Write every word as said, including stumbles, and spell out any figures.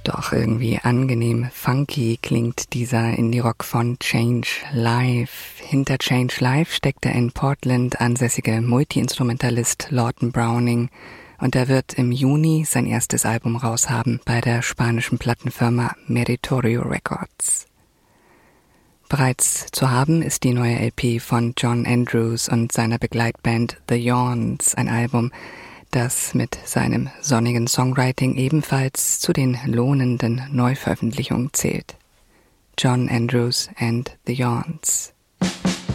Doch irgendwie angenehm funky klingt dieser Indie-Rock von Change Live. Hinter Change Live steckt der in Portland ansässige Multi-Instrumentalist Lawton Browning und er wird im Juni sein erstes Album raushaben bei der spanischen Plattenfirma Meritorio Records. Bereits zu haben ist die neue L P von John Andrews und seiner Begleitband The Yawns, ein Album, das mit seinem sonnigen Songwriting ebenfalls zu den lohnenden Neuveröffentlichungen zählt. John Andrews and The Yawns.